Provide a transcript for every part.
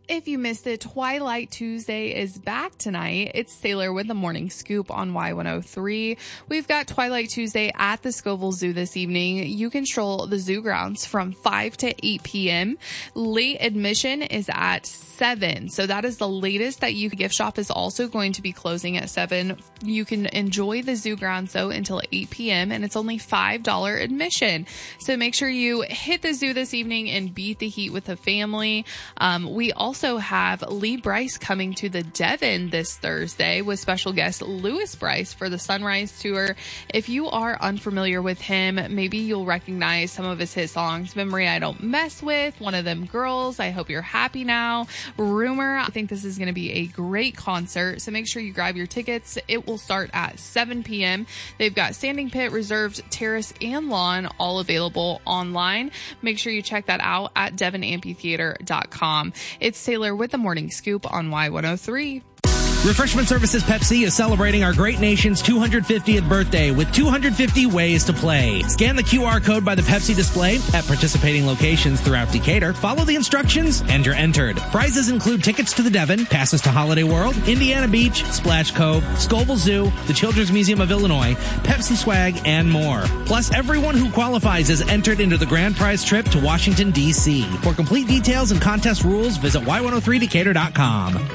If you missed it, Twilight Tuesday is back tonight. It's Sailor with the Morning Scoop on Y103. We've got Twilight Tuesday at the Scoville Zoo this evening. You can stroll the zoo grounds from 5 to 8 p.m. Late admission is at 7. So that is the latest that you can. Gift shop is also going to be closing at 7. You can enjoy the zoo grounds though until 8 p.m. and it's only $5 admission. So make sure you hit the zoo this evening and beat the heat with the family. We also have Lee Brice coming to the Devon this Thursday with special guest Louis Brice for the Sunrise Tour. If you are unfamiliar with him, maybe you'll recognize some of his hit songs. Memory I Don't Mess With, One of Them Girls, I Hope You're Happy Now, Rumor. I think this is going to be a great concert, so make sure you grab your tickets. It will start at 7 p.m. They've got standing pit, reserved, terrace, and lawn all available online. Make sure you check that out at devonamphitheater.com. It's Sailor with the Morning Scoop on Y103. Refreshment Services Pepsi is celebrating our great nation's 250th birthday with 250 ways to play. Scan the QR code by the Pepsi display at participating locations throughout Decatur. Follow the instructions and you're entered. Prizes include tickets to the Devon, passes to Holiday World, Indiana Beach, Splash Cove, Scoville Zoo, the Children's Museum of Illinois, Pepsi swag, and more. Plus, everyone who qualifies is entered into the grand prize trip to Washington, D.C. For complete details and contest rules, visit y103decatur.com.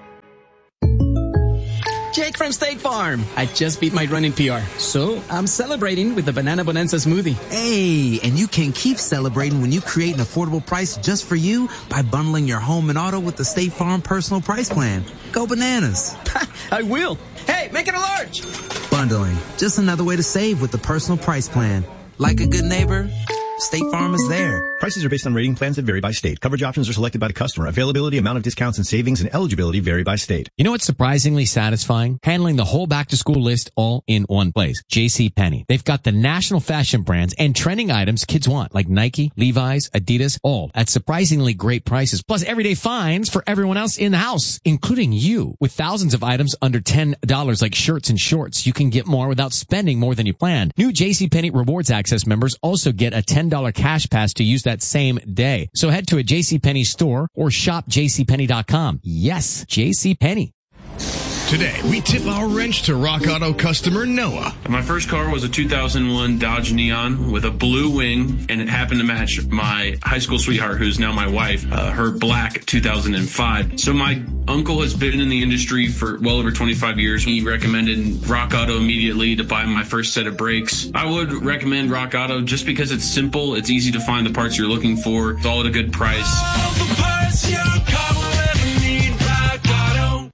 Jake from State Farm. I just beat my running PR, so I'm celebrating with the Banana Bonanza smoothie. Hey, and you can keep celebrating when you create an affordable price just for you by bundling your home and auto with the State Farm Personal Price Plan. Go bananas. I will. Hey, make it a large. Bundling, just another way to save with the Personal Price Plan. Like a good neighbor, State Farm is there. Prices are based on rating plans that vary by state. Coverage options are selected by the customer. Availability, amount of discounts and savings, and eligibility vary by state. You know what's surprisingly satisfying? Handling the whole back-to-school list all in one place. JCPenney. They've got the national fashion brands and trending items kids want, like Nike, Levi's, Adidas, all at surprisingly great prices. Plus everyday finds for everyone else in the house, including you. With thousands of items under $10 like shirts and shorts, you can get more without spending more than you planned. New JCPenney Rewards Access members also get a $10 cash pass to use that same day. So head to a JCPenney store or shop jcpenney.com. Yes, JCPenney. Today, we tip our wrench to Rock Auto customer Noah. My first car was a 2001 Dodge Neon with a blue wing, and it happened to match my high school sweetheart, who's now my wife, her black 2005. So my uncle has been in the industry for well over 25 years. He recommended Rock Auto immediately to buy my first set of brakes. I would recommend Rock Auto just because it's simple, it's easy to find the parts you're looking for, it's all at a good price. All the parts your car will ever need, Rock Auto.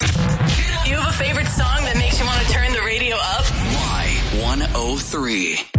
You have a favorite song that makes you want to turn the radio up? Y103.